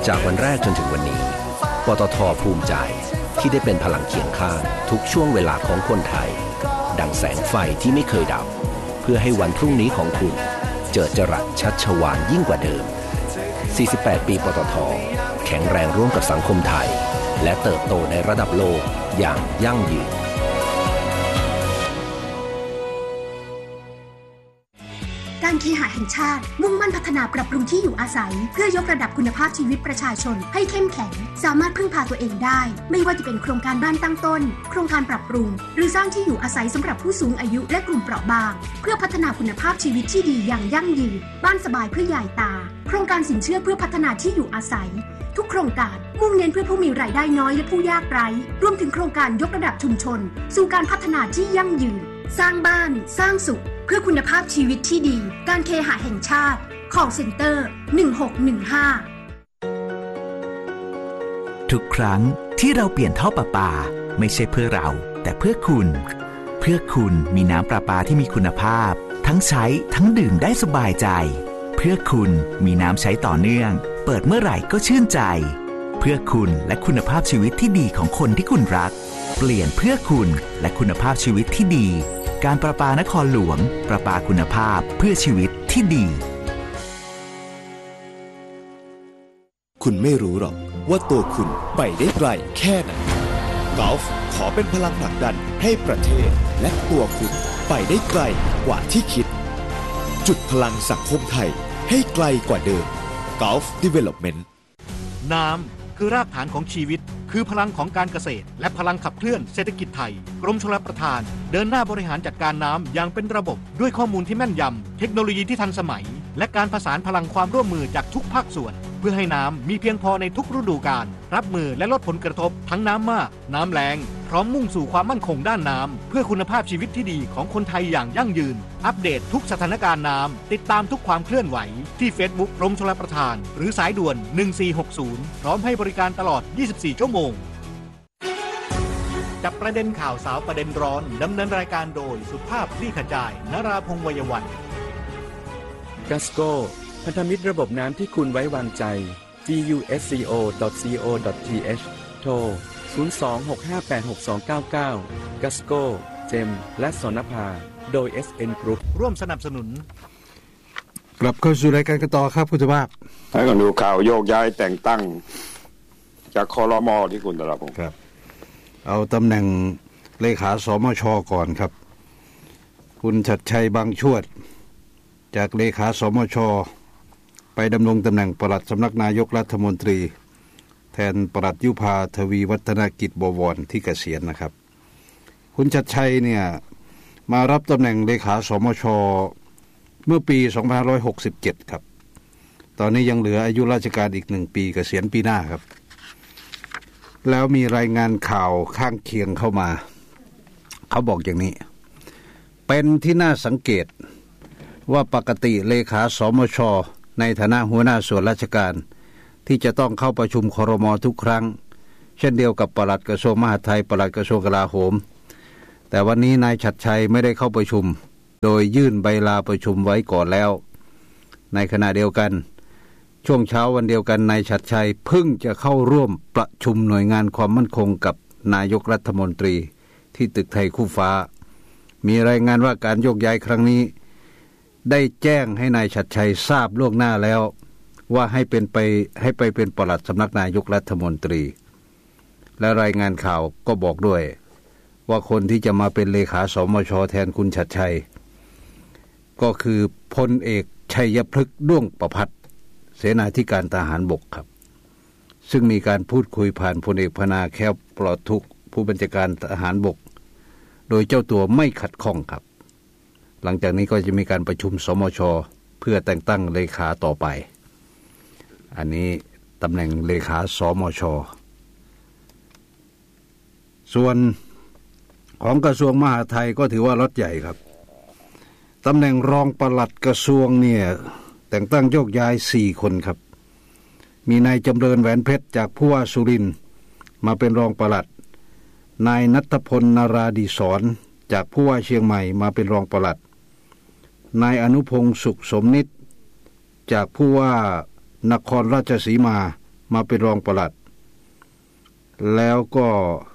จากวันแรกจนถึงวันนี้ปตท.ภูมิใจที่ได้เป็นพลังเคียงข้างทุกช่วงเวลาของคนไทยดังแสงไฟที่ไม่เคยดับเพื่อให้วันพรุ่งนี้ของคุณเจิดจรัสชัชวาลยิ่งกว่าเดิม48 ปีปตท.แข็งแรงร่วมกับสังคมไทยและเติบโตในระดับโลกอย่างยั่งยืนการเคหะแห่งชาติมุ่งมั่นพัฒนาปรับปรุงที่อยู่อาศัยเพื่อยกระดับคุณภาพชีวิตประชาชนให้เข้มแข็งสามารถพึ่งพาตัวเองได้ไม่ว่าจะเป็นโครงการบ้านตั้งต้นโครงการปรับปรุงหรือสร้างที่อยู่อาศัยสำหรับผู้สูงอายุและกลุ่มเปราะบางเพื่อพัฒนาคุณภาพชีวิตที่ดีอย่างยั่งยืนบ้านสบายเพื่อยายตาโครงการสินเชื่อเพื่อพัฒนาที่อยู่อาศัยทุกโครงการมุ่งเน้นเพื่อผู้มีรายได้น้อยและผู้ยากไร้รวมถึงโครงการยกระดับชุมชนสู่การพัฒนาที่ยั่งยืนสร้างบ้านสร้างสุขเพื่อคุณภาพชีวิตที่ดีการเคหะแห่งชาติ Call Center 1615 ทุกครั้งที่เราเปลี่ยนท่อประปาไม่ใช่เพื่อเราแต่เพื่อคุณมีน้ำประปาที่มีคุณภาพทั้งใช้ทั้งดื่มได้สบายใจเพื่อคุณมีน้ำใช้ต่อเนื่องเปิดเมื่อไหร่ก็ชื่นใจเพื่อคุณและคุณภาพชีวิตที่ดีของคนที่คุณรักเปลี่ยนเพื่อคุณและคุณภาพชีวิตที่ดีการประปานครหลวงประปาคุณภาพเพื่อชีวิตที่ดีคุณไม่รู้หรอกว่าตัวคุณไปได้ไกลแค่ไหนกอล์ฟขอเป็นพลังผลักดันให้ประเทศและตัวคุณไปได้ไกลกว่าที่คิดจุดพลังสังคมไทยให้ไกลกว่าเดิม Gulf Development น้ำคือรากฐานของชีวิตคือพลังของการเกษตรและพลังขับเคลื่อนเศรษฐกิจไทยกรมชลประทานเดินหน้าบริหารจัดการน้ำอย่างเป็นระบบด้วยข้อมูลที่แม่นยำเทคโนโลยีที่ทันสมัยและการผสานพลังความร่วมมือจากทุกภาคส่วนเพื่อให้น้ำมีเพียงพอในทุกฤดูกาลรับมือและลดผลกระทบทั้งน้ำมากน้ำแล้งพร้อมมุ่งสู่ความมั่นคงด้านน้ำเพื่อคุณภาพชีวิตที่ดีของคนไทยอย่างยั่งยืนอัปเดตทุกสถานการณ์น้ำติดตามทุกความเคลื่อนไหวที่ Facebook กรมชลประทานหรือสายด่วน1460พร้อมให้บริการตลอด24ชั่วโมงจับประเด็นข่าวสาวประเด็นร้อนดำเนินรายการโดยสุภาพคลี่ขจายนราพงษ์ วัยวันกัสโก้พันธมิตรระบบน้ำที่คุณไว้วางใจ gusco.co.th โทร 026586299 กัสโก้เจมและสนภาโดย SN Group ร่วมสนับสนุนกลับเข้าสู่รายการกันต่อครับคุณสุภาพแล้วก็ดูข่าวโยกย้ายแต่งตั้งจากครม.ที่คุณตระพงศ์ครับเอาตำแหน่งเลขาสมช.ก่อนครับคุณชัดชัยบางชวดจากเลขาสมช.ไปดำรงตำแหน่งปลัดสำนักนายกรัฐมนตรีแทนปลัดยุภาทวีวัฒนกิจบวรที่เกษียณนะครับคุณชัดชัยเนี่ยมารับตำแหน่งเลขาสมช.เมื่อปี2567ครับตอนนี้ยังเหลืออายุราชการอีก1ปีเกษียณปีหน้าครับแล้วมีรายงานข่าวข้างเคียงเข้ามาเขาบอกอย่างนี้เป็นที่น่าสังเกตว่าปกติเลขาสมช.ในฐานะหัวหน้าส่วนราชการที่จะต้องเข้าประชุมครม.ทุกครั้งเช่นเดียวกับปลัดกระทรวงมหาดไทยปลัดกระทรวงกลาโหมแต่วันนี้นายชัดชัยไม่ได้เข้าประชุมโดยยื่นใบลาประชุมไว้ก่อนแล้วในขณะเดียวกันช่วงเช้าวันเดียวกันนายชัดชัยเพิ่งจะเข้าร่วมประชุมหน่วยงานความมั่นคงกับนายกรัฐมนตรีที่ตึกไทยคู่ฟ้ามีรายงานว่าการโยกย้ายครั้งนี้ได้แจ้งให้นายชัดชัยทราบล่วงหน้าแล้วว่าให้ไปเป็นปลัดสำนักนายกรัฐมนตรีและรายงานข่าวก็บอกด้วยว่าคนที่จะมาเป็นเลขาสมช.แทนคุณชัดชัยก็คือพลเอกชัยพฤกษ์ด้วงประภัตเสนาธิการทหารบกครับซึ่งมีการพูดคุยผ่านพลเอกพนาแค้วปลอดทุกข์ผู้บัญชาการทหารบกโดยเจ้าตัวไม่ขัดข้องครับหลังจากนี้ก็จะมีการประชุมสมช.เพื่อแต่งตั้งเลขาต่อไปอันนี้ตำแหน่งเลขาสมช.ส่วนของกระทรวงมหาดไทยก็ถือว่ารถใหญ่ครับตำแหน่งรองปลัดกระทรวงเนี่ยแต่งตั้งโยกย้าย4คนครับมีนายจำเริญแหวนเพชรจากผู้ว่าสุรินทร์มาเป็นรองปลัดนายณัฐพลนาราดิศรจากผู้ว่าเชียงใหม่มาเป็นรองปลัดนายอนุพงษ์สุขสมนิตจากผู้ว่านครราชสีมามาเป็นรองปลัดแล้วก็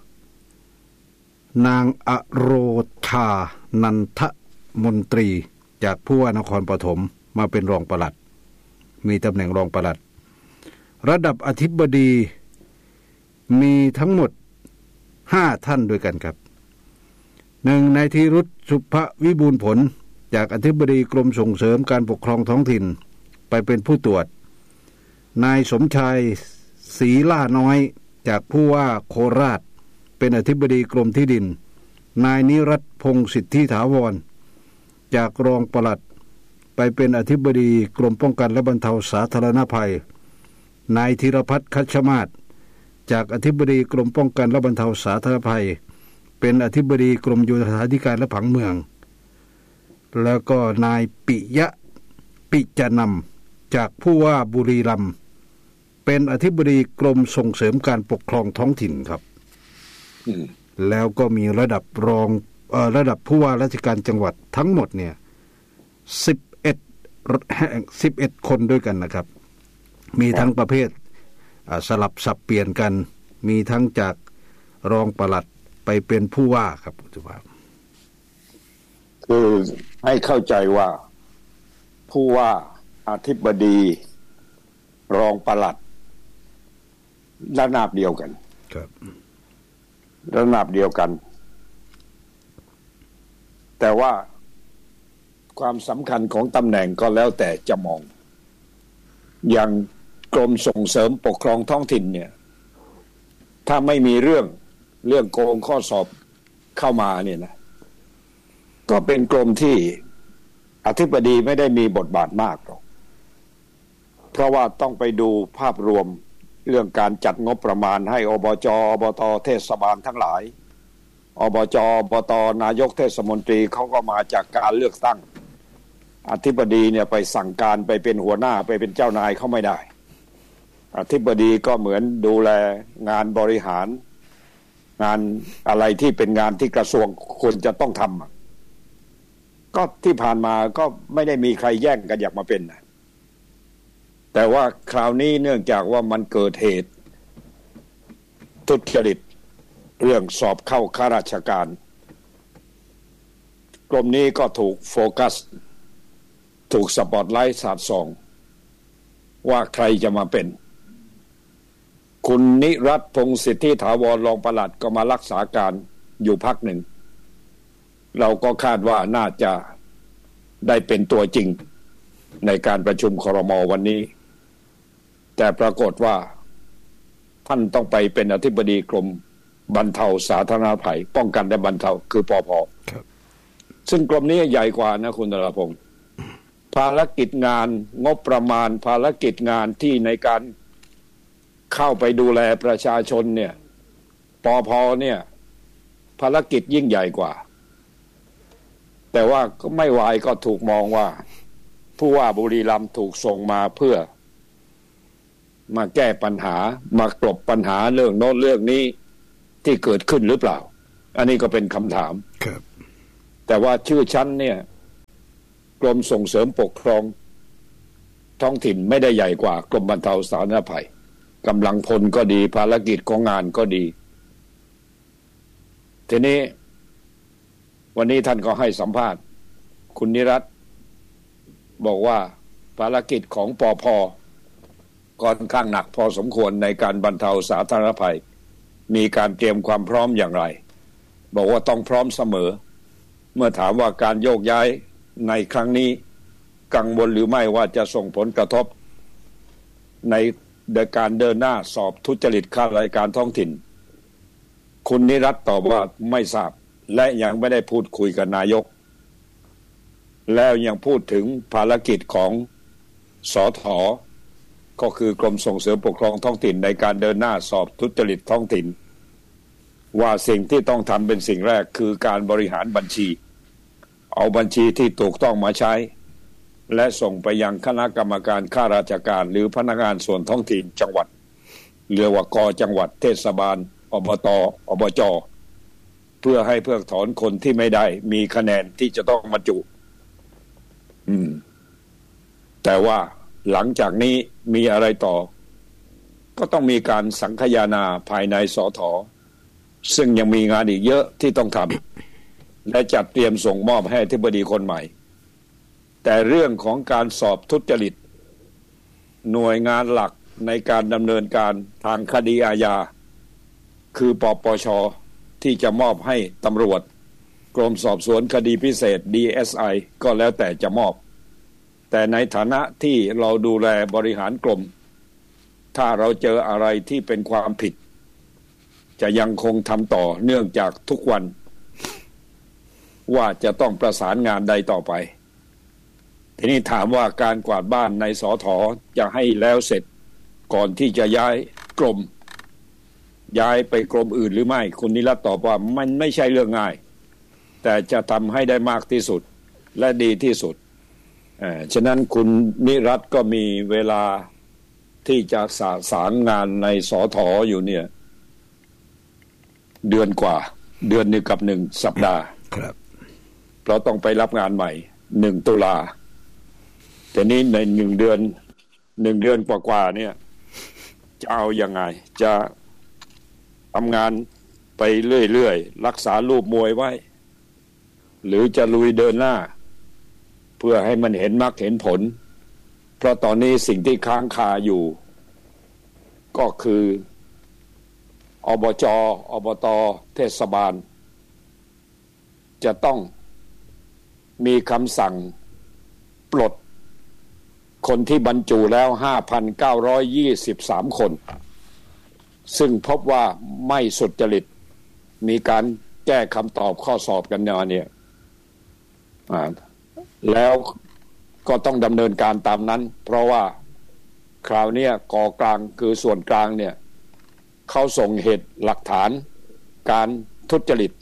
นางอโรชานันทมนตรีจากผู้ว่านครปฐมมาเป็นรองปลัดมีตำแหน่งรองปลัดระดับอธิบดีมีทั้งหมด5ท่านด้วยกันครับ1นายธีรุตสุภวิบูลย์ผลจากอธิบดีกรมส่งเสริมการปกครองท้องถิ่นไปเป็นผู้ตรวจนายสมชายศรีล่าน้อยจากผู้ว่าโคราชเป็นอธิบดีกรมที่ดินนายนิรัตน์พงษ์สิทธิถาวรจากรองปลัดไปเป็นอธิบดีกรมป้องกันและบรรเทาสาธารณภัยนายธีรพัฒน์คัชมาศจากอธิบดีกรมป้องกันและบรรเทาสาธารณภัยเป็นอธิบดีกรมโยธาธิการและผังเมืองแล้วก็นายปิยะปิจนำจากผู้ว่าบุรีรัมย์เป็นอธิบดีกรมส่งเสริมการปกครองท้องถิ่นครับแล้วก็มีระดับรองระดับผู้ว่าราชการจังหวัดทั้งหมดเนี่ย11คนด้วยกันนะครับมีทั้งประเภทสลับสับเปลี่ยนกันมีทั้งจากรองปลัดไปเป็นผู้ว่าครับคือให้เข้าใจว่าผู้ว่าอธิบดีรองปลัดระนาบเดียวกันครับระนาบเดียวกันแต่ว่าความสำคัญของตำแหน่งก็แล้วแต่จะมองอย่างกรมส่งเสริมปกครองท้องถิ่นเนี่ยถ้าไม่มีเรื่องโกงข้อสอบเข้ามาเนี่ยนะก็เป็นกรมที่อธิบดีไม่ได้มีบทบาทมากหรอกเพราะว่าต้องไปดูภาพรวมเรื่องการจัดงบประมาณให้อบจ.อบต.เทศบาลทั้งหลายอบจ.อบต.นายกเทศมนตรีเขาก็มาจากการเลือกตั้งอธิบดีเนี่ยไปสั่งการไปเป็นหัวหน้าไปเป็นเจ้านายเขาไม่ได้อธิบดีก็เหมือนดูแลงานบริหารงานอะไรที่เป็นงานที่กระทรวงควรจะต้องทำก็ที่ผ่านมาก็ไม่ได้มีใครแย่งกันอยากมาเป็นนะแต่ว่าคราวนี้เนื่องจากว่ามันเกิดเหตุทุจริตเรื่องสอบเข้าข้าราชการกรมนี้ก็ถูกโฟกัสถูกสปอตไลท์สาดส่องว่าใครจะมาเป็นคุณนิรัตน์พงษ์สิทธิถาวรรองปลัดก็มารักษาการอยู่พักหนึ่งเราก็คาดว่าน่าจะได้เป็นตัวจริงในการประชุมครม.วันนี้แต่ปรากฏว่าท่านต้องไปเป็นอธิบดีกรมบรรเทาสาธารณภัยป้องกันและบรรเทาคือปภ.ซึ่งกรมนี้ใหญ่กว่านะคุณธรพงศ์ภารกิจงานงบประมาณภารกิจงานที่ในการเข้าไปดูแลประชาชนเนี่ยปภ.เนี่ยภารกิจยิ่งใหญ่กว่าแต่ว่าก็ไม่วายก็ถูกมองว่าผู้ว่าบุรีรัมย์ถูกส่งมาเพื่อมาแก้ปัญหามากลบปัญหาเรื่องโน้นเรื่องนี้ที่เกิดขึ้นหรือเปล่าอันนี้ก็เป็นคำถามครับแต่ว่าชื่อชั้นเนี่ยกรมส่งเสริมปกครองท้องถิ่นไม่ได้ใหญ่กว่ากรมบรรเทาสาธารณภัยกำลังพลก็ดีภารกิจของงานก็ดีทีนี้วันนี้ท่านก็ให้สัมภาษณ์คุณนิรัตน์บอกว่าภารกิจของปภ.ค่อนข้างหนักพอสมควรในการบรรเทาสาธารณภัยมีการเตรียมความพร้อมอย่างไรบอกว่าต้องพร้อมเสมอเมื่อถามว่าการโยกย้ายในครั้งนี้กังวลหรือไม่ว่าจะส่งผลกระทบในการเดินหน้าสอบทุจริตข้าราชการท้องถิ่นคุณนิรัตน์ตอบว่าไม่ทราบและยังไม่ได้พูดคุยกับนายกแล้วยังพูดถึงภารกิจของสธ.ก็คือกรมส่งเสริมปกครองท้องถิ่นในการเดินหน้าสอบทุจริตท้องถิ่นว่าสิ่งที่ต้องทำเป็นสิ่งแรกคือการบริหารบัญชีเอาบัญชีที่ถูกต้องมาใช้และส่งไปยังคณะกรรมการข้าราชการหรือพนักงานส่วนท้องถิ่นจังหวัดเรียกว่ากจังหวัดเทศบาลอบต.อบจ.เพื่อให้เพิกถอนคนที่ไม่ได้มีคะแนนที่จะต้องบรรจุแต่ว่าหลังจากนี้มีอะไรต่อก็ต้องมีการสังคายนาภายในสถ.ซึ่งยังมีงานอีกเยอะที่ต้องทำและจัดเตรียมส่งมอบให้อธิบดีคนใหม่แต่เรื่องของการสอบทุจริตหน่วยงานหลักในการดำเนินการทางคดีอาญาคือปปช.ที่จะมอบให้ตำรวจกรมสอบสวนคดีพิเศษ DSI ก็แล้วแต่จะมอบแต่ในฐานะที่เราดูแลบริหารกรมถ้าเราเจออะไรที่เป็นความผิดจะยังคงทำต่อเนื่องจากทุกวันว่าจะต้องประสานงานใดต่อไปทีนี้ถามว่าการกวาดบ้านในสถ.จะให้แล้วเสร็จก่อนที่จะย้ายกรมย้ายไปกรมอื่นหรือไม่คุณนิรัตน์ตอบว่ามันไม่ใช่เรื่องง่ายแต่จะทำให้ได้มากที่สุดและดีที่สุดฉะนั้นคุณนิรัตน์ก็มีเวลาที่จะสารงานในสถ.อยู่เนี่ยเดือนกว่าเดือนนึงกับ1 สัปดาห์ครับเพราะต้องไปรับงานใหม่1 ตุลาแต่นี้ใน1 เดือนกว่าๆเนี่ยจะเอายังไงจะทำงานไปเรื่อยๆรักษารูปมวยไว้หรือจะลุยเดินหน้าเพื่อให้มันเห็นมรรคเห็นผลเพราะตอนนี้สิ่งที่ค้างคาอยู่ก็คืออบจ.อบต.เทศบาลจะต้องมีคำสั่งปลดคนที่บรรจุแล้ว 5,923 คนซึ่งพบว่าไม่สุจริตมีการแก้คำตอบข้อสอบกันเนี่ยแล้วก็ต้องดำเนินการตามนั้นเพราะว่าคราวนี้กกลางคือส่วนกลางเนี่ยเขาส่งเหตุหลักฐานการทุจริต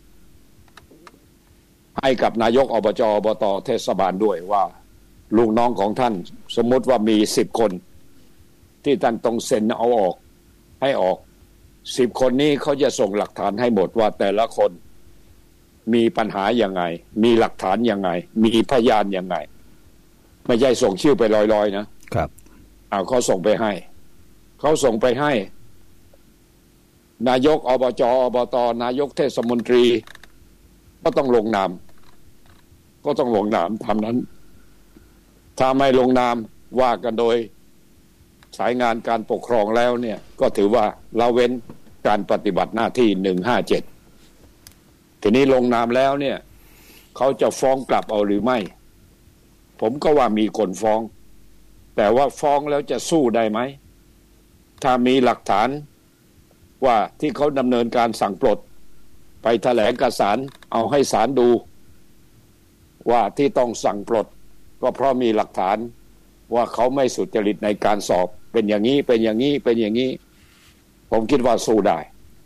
ให้กับนายกอบจ.อบต.เทศบาลด้วยว่าลูกน้องของท่านสมมติว่ามี10 คนที่ท่านต้องเซ็นเอาออกให้ออก10 คนนี้เขาจะส่งหลักฐานให้หมดว่าแต่ละคนมีปัญหายังไงมีหลักฐานยังไงมีพยานยังไงไม่ใช่ส่งชื่อไปลอยๆนะครับเขาส่งไปให้นายกอบจ.อบต.นายกเทศมนตรีก็ต้องลงนามทำนั้นถ้าไม่ลงนามว่ากันโดยสายงานการปกครองแล้วเนี่ยก็ถือว่าละเว้นการปฏิบัติหน้าที่157ทีนี้ลงนามแล้วเนี่ยเขาจะฟ้องกลับเอาหรือไม่ผมก็ว่ามีคนฟ้องแต่ว่าฟ้องแล้วจะสู้ได้ไหมถ้ามีหลักฐานว่าที่เขาดำเนินการสั่งปลดไปแถลงกับศาลเอาให้ศาลดูว่าที่ต้องสั่งปลดก็เพราะมีหลักฐานว่าเขาไม่สุจริตในการสอบเป็นอย่างนี้ผมคิดว่าสู้ได้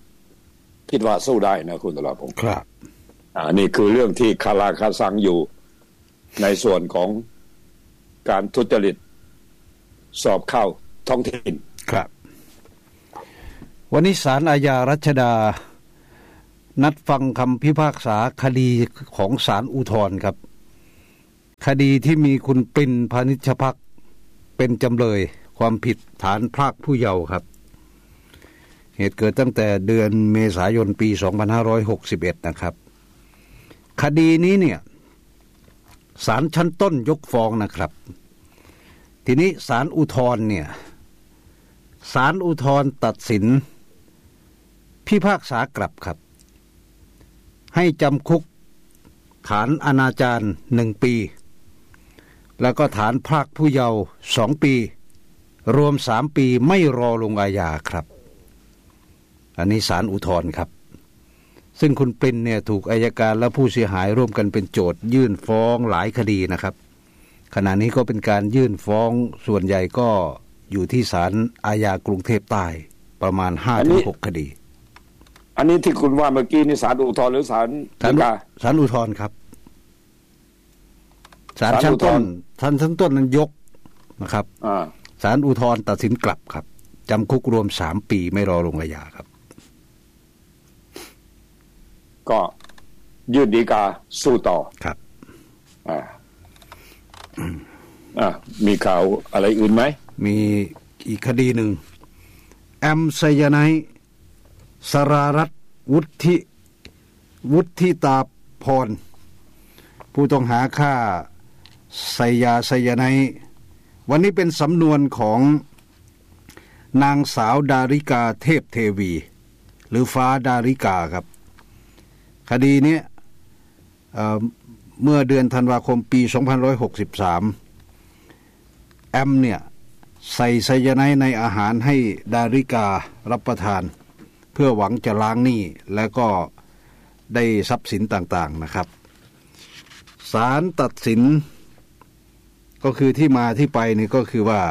นะคุณตลาผมครับนี่คือเรื่องที่คาราคาซังอยู่ในส่วนของการทุจริตสอบเข้าท้องถิ่นครับวันนี้ศาลอาญารัชดานัดฟังคำพิพากษาคดีของศาลอุทธรณ์ครับคดีที่มีคุณปรินพานิชภักดิ์เป็นจำเลยความผิดฐานพรากผู้เยาว์ครับเหตุเกิดตั้งแต่เดือนเมษายนปี2561นะครับคดีนี้เนี่ยศาลชั้นต้นยกฟ้องนะครับทีนี้ศาลอุทธรณ์เนี่ยศาลอุทธรณ์ตัดสินพิพากษากลับครับให้จำคุกฐานอนาจาร1 ปีแล้วก็ฐานพรากผู้เยาว์2 ปีรวม3 ปีไม่รอลงอาญาครับอันนี้ศาลอุทธรณ์ครับซึ่งคุณปรินเนี่ยถูกอัยการและผู้เสียหายร่วมกันเป็นโจทยื่นฟ้องหลายคดีนะครับขณะนี้ก็เป็นการยื่นฟ้องส่วนใหญ่ก็อยู่ที่ศาลอาญากรุงเทพใต้ประมาณ 5-6 คดีอันนี้ที่คุณว่าเมื่อกี้นี่ศาลอุทธรณ์หรือศาลฎีกาศาลอุทธรณ์ครับศาลชั้นต้นนั้นยกนะครับศาลอุทธรณ์ตัดสินกลับครับจำคุกรวม3 ปีไม่รอลงอาญาครับก็ยื่นฎีกาสู้ต่อครับมีข่าวอะไรอื่นไหมมีอีกคดีหนึ่งแอมไซยาไนด์สรารัตน์วุฒิตาพรผู้ต้องหาฆ่าไซยาไนด์วันนี้เป็นสำนวนของนางสาวดาริกาเทพเทวีหรือฟ้าดาริกาครับคดีนี้เมื่อเดือนธันวาคมปี2563แอมเนี่ยใส่ไซยาไนด์ในอาหารให้ดาริการับประทานเพื่อหวังจะล้างหนี้และก็ได้ทรัพย์สินต่างๆนะครับศาลตัดสินก็คือที่มาที่ไปนี่ก็คือว่า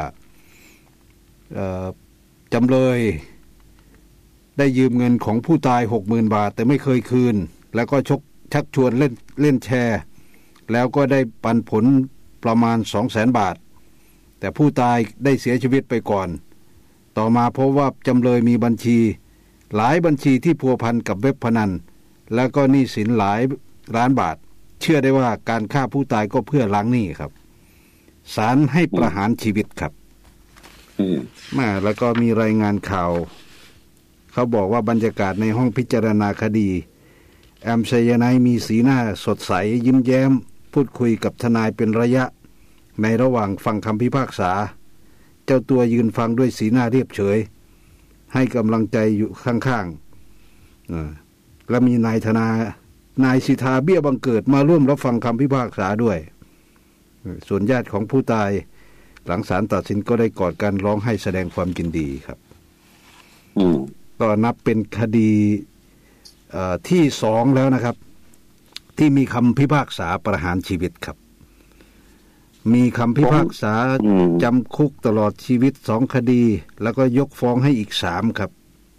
จำเลยได้ยืมเงินของผู้ตาย 60,000 บาทแต่ไม่เคยคืนแล้วก็ชักชวนเล่นแชร์แล้วก็ได้ปันผลประมาณ 200,000 บาทแต่ผู้ตายได้เสียชีวิตไปก่อนต่อมาพบว่าจำเลยมีบัญชีหลายบัญชีที่พัวพันกับเว็บพนันแล้วก็หนี้สินหลายล้านบาทเชื่อได้ว่าการฆ่าผู้ตายก็เพื่อล้างหนี้ครับศาลให้ประหารชีวิตครับแล้วก็มีรายงานข่าวเขาบอกว่าบรรยากาศในห้องพิจารณาคดีแอมไซยาไนด์มีสีหน้าสดใสยิ้มแย้มพูดคุยกับทนายเป็นระยะในระหว่างฟังคำพิพากษาเจ้าตัวยืนฟังด้วยสีหน้าเรียบเฉยให้กำลังใจอยู่ข้างๆและมีนายสิทธาเบี้ยบังเกิดมาร่วมรับฟังคำพิพากษาด้วยส่วนญาติของผู้ตายหลังศาลตัดสินก็ได้กอดกันร้องไห้แสดงความยินดีครับก็นับเป็นคดีที่2แล้วนะครับที่มีคำพิพากษาประหารชีวิตครับมีคำพิพากษาจำคุกตลอดชีวิต2คดีแล้วก็ยกฟ้องให้อีก3ครับ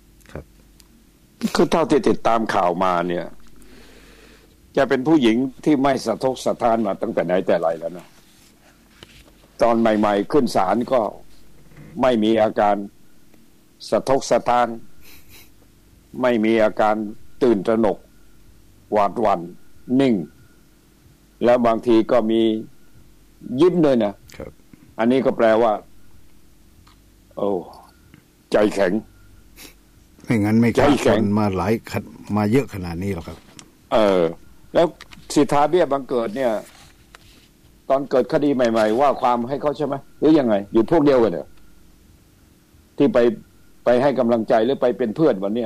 คือเท่าที่ติดตามข่าวมาเนี่ยจะเป็นผู้หญิงที่ไม่สะทกสะท้านมาตั้งแต่ไหนแต่ไรแล้วนะตอนใหม่ๆขึ้นศาลก็ไม่มีอาการสะทกสะท้านไม่มีอาการตื่นตระหนกหวาดหวั่นนิ่งแล้วบางทีก็มียิ้มด้วยนะครับอันนี้ก็แปลว่าโอ้ใจแข็งไม่งั้นไม่กล้าทนมาเยอะขนาดนี้หรอกครับแล้วสิทธาเบี้ยบังเกิดเนี่ยตอนเกิดคดีใหม่ๆว่าความให้เขาใช่ไหมหรือยังไงอยู่พวกเดียวกันเหรอที่ไปให้กำลังใจหรือไปเป็นเพื่อนวันเนี้ย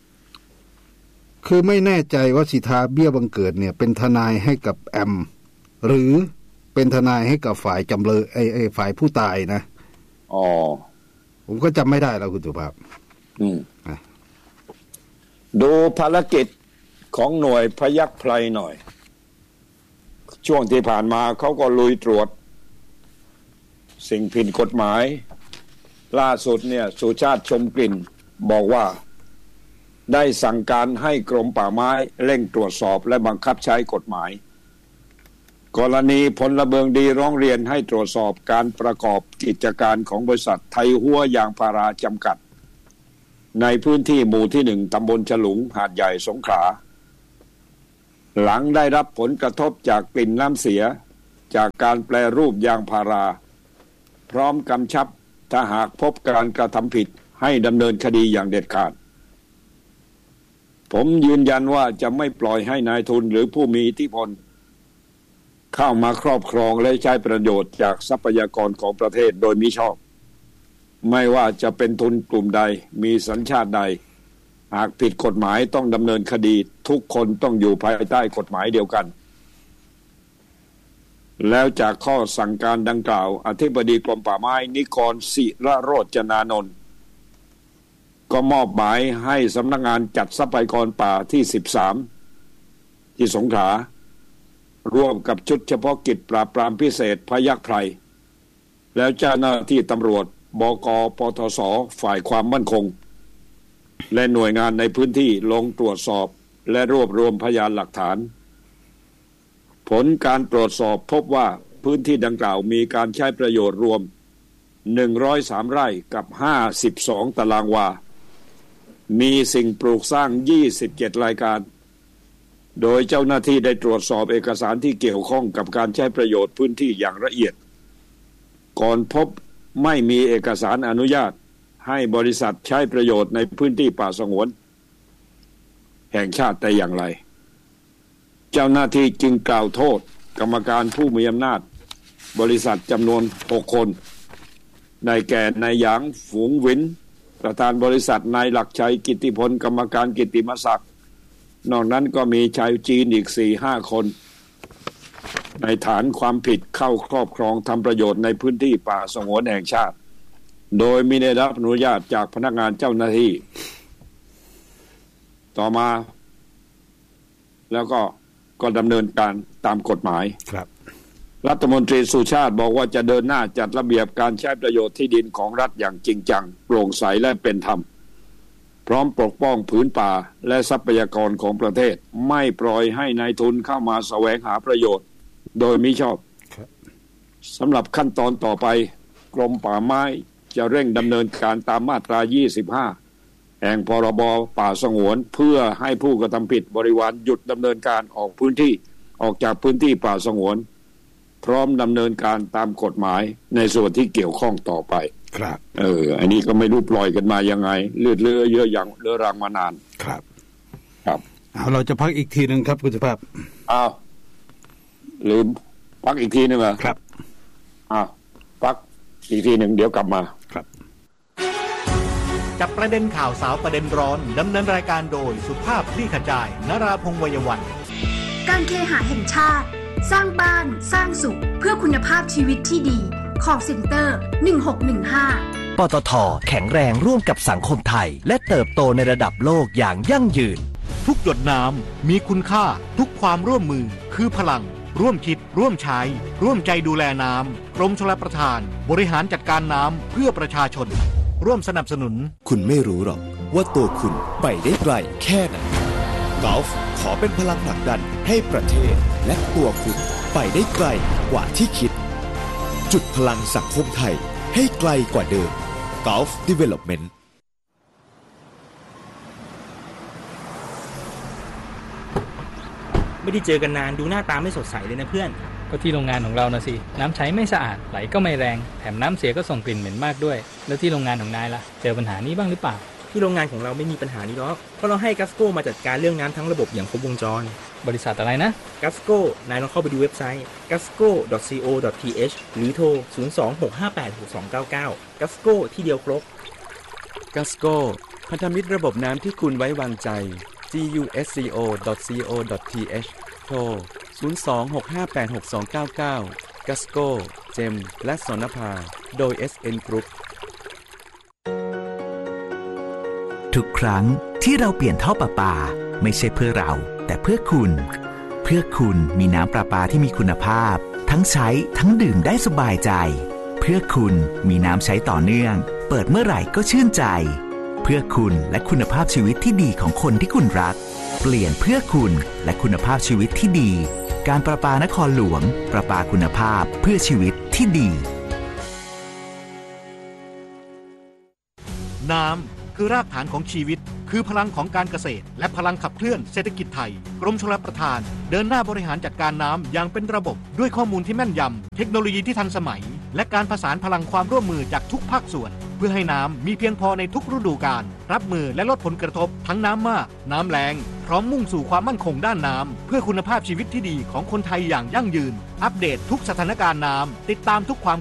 คือไม่แน่ใจว่าสิทธาเบี้ยบังเกิดเนี่ยเป็นทนายให้กับแอมหรือเป็นทนายให้กับฝ่ายจำเลยฝ่ายผู้ตายนะผมก็จำไม่ได้แล้วคุณสุภาพดูภารกิจของหน่วยพยัคฆ์ไพรหน่อยช่วงที่ผ่านมาเขาก็ลุยตรวจสิ่งผิดกฎหมายล่าสุดเนี่ยสุชาติชมกลิ่นบอกว่าได้สั่งการให้กรมป่าไม้เร่งตรวจสอบและบังคับใช้กฎหมายกรณีพลเมืองดีร้องเรียนให้ตรวจสอบการประกอบกิจการของบริษัทไทยหัวยางพาราจำกัดในพื้นที่หมู่ที่1ตำบลฉลุงหาดใหญ่สงขลาหลังได้รับผลกระทบจากกลิ่นน้ำเสียจากการแปรรูปยางพาราพร้อมกำชับถ้าหากพบการกระทำผิดให้ดำเนินคดีอย่างเด็ดขาดผมยืนยันว่าจะไม่ปล่อยให้นายทุนหรือผู้มีอิทธิพลเข้ามาครอบครองและใช้ประโยชน์จากทรัพยากรของประเทศโดยมิชอบไม่ว่าจะเป็นทุนกลุ่มใดมีสัญชาติใดหากผิดกฎหมายต้องดำเนินคดีทุกคนต้องอยู่ภายใต้กฎหมายเดียวกันแล้วจากข้อสั่งการดังกล่าวอธิบดีกรมป่าไม้นิกรศิระโรจนานนท์ก็มอบหมายให้สำนักงานจัดทรัพยากรป่าที่13ที่สงขลาร่วมกับชุดเฉพาะกิจปราบปรามพิเศษพยัคฆ์ไพรแล้วเจ้าหน้าที่ตำรวจบก.ปทศ.ฝ่ายความมั่นคงและหน่วยงานในพื้นที่ลงตรวจสอบและรวบรวมพยานหลักฐานผลการตรวจสอบพบว่าพื้นที่ดังกล่าวมีการใช้ประโยชน์รวม103ไร่กับ52ตารางวามีสิ่งปลูกสร้าง27รายการโดยเจ้าหน้าที่ได้ตรวจสอบเอกสารที่เกี่ยวข้องกับการใช้ประโยชน์พื้นที่อย่างละเอียดก่อนพบไม่มีเอกสารอนุญาตให้บริษัทใช้ประโยชน์ในพื้นที่ป่าสงวนแห่งชาติแต่อย่างไรเจ้าหน้าที่จึงกล่าวโทษกรรมการผู้มีอำนาจบริษัทจำนวน6 คนนายแก่นายหยางฝูงหวินประธานบริษัทนายหลักชัยกิตติพลกรรมการกิตติมศักดิ์นอกนั้นก็มีชาวจีนอีก 4-5 คนในฐานความผิดเข้าครอบครองทำประโยชน์ในพื้นที่ป่าสงวนแห่งชาติโดยไม่ได้รับอนุญาตจากพนักงานเจ้าหน้าที่ต่อมาแล้วก็ดำเนินการตามกฎหมายครับรัฐมนตรีสุชาติบอกว่าจะเดินหน้าจัดระเบียบการใช้ประโยชน์ที่ดินของรัฐอย่างจริงจังโปร่งใสและเป็นธรรมพร้อมปกป้องผืนป่าและทรัพยากรของประเทศไม่ปล่อยให้นายทุนเข้ามาแสวงหาประโยชน์โดยมิชอบสำหรับขั้นตอนต่อไปกรมป่าไม้จะเร่งดำเนินการตามมาตรา 25 แห่งพรบป่าสงวนเพื่อให้ผู้กระทำผิดบริวารหยุดดำเนินการออกจากพื้นที่ป่าสงวนพร้อมดำเนินการตามกฎหมายในส่วนที่เกี่ยวข้องต่อไปครับอันนี้ก็ไม่รู้ปล่อยกันมายังไงเลือดเลือเยอะอย่างเลือรังมานานครับครับเราจะพักอีกทีนึงครับคุณสุภาพลืมพักอีกทีนึงเหรอครับพักอีกทีนึงเดี๋ยวกลับมาครับจับประเด็นข่าวสาวประเด็นร้อนดำเนินรายการโดยสุภาพคลี่ขจายนราพงษ์วัยวันการเคหะแห่งชาติสร้างบ้านสร้างสุขเพื่อคุณภาพชีวิตที่ดี call center 1615 ปตท.แข็งแรงร่วมกับสังคมไทยและเติบโตในระดับโลกอย่างยั่งยืนทุกหยดน้ำมีคุณค่าทุกความร่วมมือคือพลังร่วมคิดร่วมใช้ร่วมใจดูแลน้ำกรมชลประทานบริหารจัดการน้ำเพื่อประชาชนร่วมสนับสนุนคุณไม่รู้หรอกว่าตัวคุณไปได้ไกลแค่ไหนกอล์ฟขอเป็นพลังผลักดันให้ประเทศและตัวคุณไปได้ไกลกว่าที่คิดจุดพลังสังคมไทยให้ไกลกว่าเดิม Gulf Development ไม่ได้เจอกันนานดูหน้าตาไม่สดใสเลยนะเพื่อนก็ที่โรงงานของเรานะสิน้ำใช้ไม่สะอาดไหลก็ไม่แรงแถมน้ำเสียก็ส่งกลิ่นเหม็นมากด้วยแล้วที่โรงงานของนายล่ะเจอปัญหานี้บ้างหรือเปล่าที่โรงงานของเราไม่มีปัญหานี้หรอกเพราะเราให้กัสโกมาจัดการเรื่องน้ำทั้งระบบอย่างครบวงจรบริษัทอะไรนะกัสโกนายลองเข้าไปดูเว็บไซต์ gasco.co.th หรือโทร 026586299 กัสโกที่เดียวครบกัสโกพันธมิตรระบบน้ำที่คุณไว้วางใจ gusco.co.th โทร 026586299 กัสโกเจมและสนภาโดย SN Group ทุกครั้งที่เราเปลี่ยนท่อประปาไม่ใช่เพื่อเราแต่เพื่อคุณมีน้ำประปาที่มีคุณภาพทั้งใช้ทั้งดื่มได้สบายใจเพื่อคุณมีน้ำใช้ต่อเนื่องเปิดเมื่อไหร่ก็ชื่นใจเพื่อคุณและคุณภาพชีวิตที่ดีของคนที่คุณรักเปลี่ยนเพื่อคุณและคุณภาพชีวิตที่ดีการประปานครหลวงประปาคุณภาพเพื่อชีวิตที่ดีน้ำคือรากฐานของชีวิตคือพลังของการเกษตรและพลังขับเคลื่อนเศรษฐกิจไทยกรมชลประทานเดินหน้าบริหารจัดการน้ำอย่างเป็นระบบด้วยข้อมูลที่แม่นยำเทคโนโลยีที่ทันสมัยและการผสานพลังความร่วมมือจากทุกภาคส่วนเพื่อให้น้ำมีเพียงพอในทุกฤดูกาลรับมือและลดผลกระทบทั้งน้ำมากน้ำแล้งพร้อมมุ่งสู่ความมั่นคงด้านน้ำเพื่อคุณภาพชีวิตที่ดีของคนไทยอย่างยั่งยืนอัปเดตทุกสถานการณ์น้ำติดตามทุกความ